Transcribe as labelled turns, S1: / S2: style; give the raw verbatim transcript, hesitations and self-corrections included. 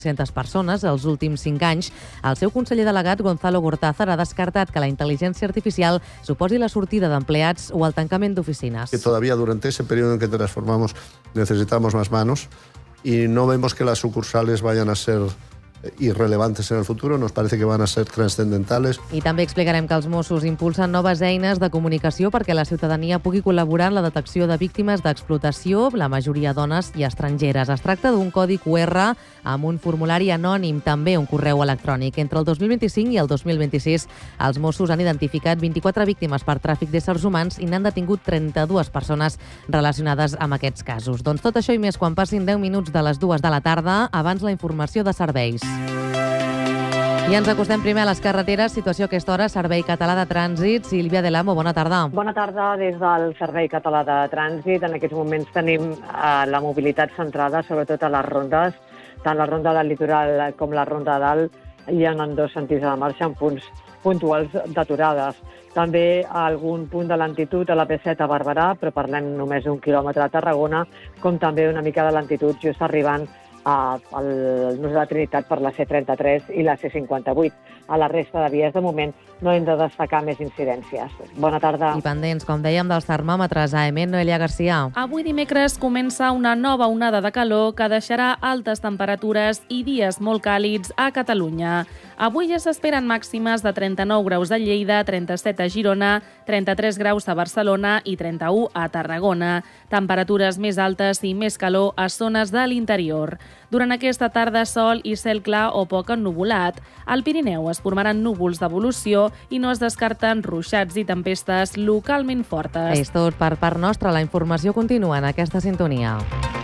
S1: centes persones els últims cinc anys, el seu conseller delegat, Gonzalo Gortázar, ha descartat que la intel·ligència artificial suposi la sortida d'empleats o el tancament d'oficines.
S2: Que todavía durante ese periodo en que transformamos necesitamos más manos y no vemos que las sucursales vayan a ser irrelevantes en el futuro, nos parece que van a ser trascendentales.
S1: I també explicarem que els Mossos impulsen noves eines de comunicació perquè la ciutadania pugui col·laborar en la detecció de víctimes d'explotació, la majoria dones i estrangeres. Es tracta d'un codi cu erre amb un formulari anònim, també un correu electrònic. Entre el dos mil vint-i-cinc i el dos mil vint-i-sis, els Mossos han identificat vint-i-quatre víctimes per tràfic d'éssers humans i n'han detingut trenta-dues persones relacionades amb aquests casos. Doncs tot això i més quan passin deu minuts de les dues de la tarda, abans la informació de serveis. I ens acostem primer a les carreteres. Situació a aquesta hora, Servei Català de Trànsit. Sílvia Delamo, bona tarda.
S3: Bona tarda des del Servei Català de Trànsit. En aquests moments tenim eh, la mobilitat centrada sobretot a les rondes, tant la ronda del litoral com la ronda dalt hi ha en dos sentits de marxa en punts puntuals d'aturades. També a algun punt de lentitud a la P set a Barberà, però parlem només d'un quilòmetre a Tarragona, com també una mica de lentitud just arribant al nus de la Trinitat per la C trenta-tres i la C cinquanta-vuit. A la resta de vies, de moment, no hem de destacar més incidències. Bona tarda.
S1: I pendents, com dèiem, dels termòmetres. A Emet, Noelia Garcia.
S4: Avui dimecres comença una nova onada de calor que deixarà altes temperatures i dies molt càlids a Catalunya. Avui ja s'esperen màximes de trenta-nou graus a Lleida, trenta-set a Girona, trenta-tres graus a Barcelona i trenta-u a Tarragona. Temperatures més altes i més calor a zones de l'interior. Durant aquesta tarda, sol i cel clar o poc ennuvolat. Al Pirineu es formaran núvols d'evolució i no es descarten ruixats i tempestes localment fortes.
S1: És tot per part nostra. La informació continua en aquesta sintonia.